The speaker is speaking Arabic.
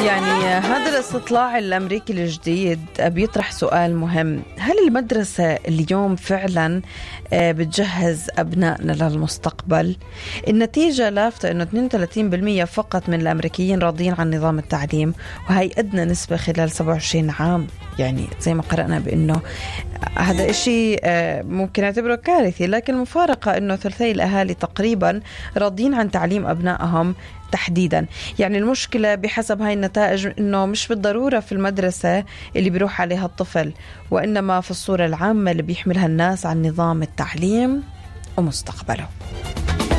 يعني هذا الاستطلاع الأمريكي الجديد بيطرح سؤال مهم: هل المدرسة اليوم فعلا بتجهز أبنائنا للمستقبل؟ النتيجة لافتة أنه 32% فقط من الأمريكيين راضين عن نظام التعليم، وهي أدنى نسبة خلال 27 عام. يعني زي ما قرأنا بأنه هذا إشي ممكن نعتبره كارثي، لكن المفارقة أنه ثلثي الأهالي تقريبا راضين عن تعليم أبنائهم تحديدا. يعني المشكلة بحسب هاي النتائج أنه مش بالضرورة في المدرسة اللي بيروح عليها الطفل، وإنما في الصورة العامة اللي بيحملها الناس عن نظام التعليم ومستقبله.